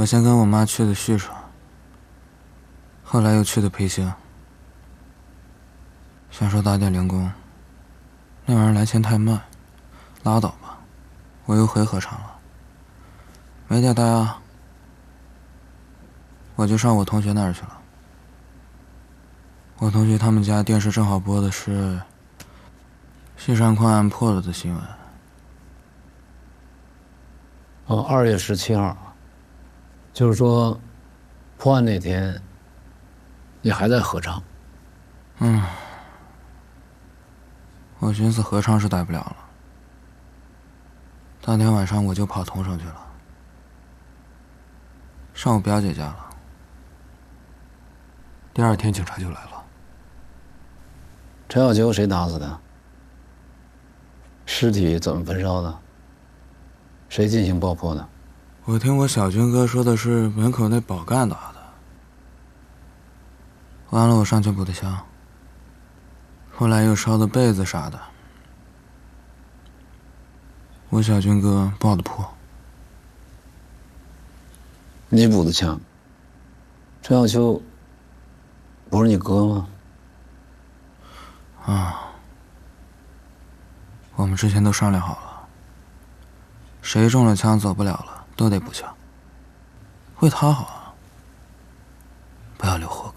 先跟我妈去的旭川，后来又去的培兴。想说打点零工，那玩意儿来钱太慢，拉倒吧。我又回合场了，没地待啊，我就上我同学那儿去了。我同学他们家电视正好播的是西山矿案破了的新闻。 哦，2月17号，就是说，破案那天，你还在合昌。 我寻思合昌是待不了了，当天晚上我就跑通上去了，上我表姐家了。第2天警察就来了。 陈小秋谁打死的？尸体怎么焚烧的？谁进行爆破的？ 我听我小军哥说的是门口那保干打的。完了，我上去补的枪，后来又烧的被子啥的。我小军哥爆的破。 你补的枪。陈小秋不是你哥吗？ 我们之前都商量好了，谁中了枪走不了了，都得补枪。为他好啊，不要留活。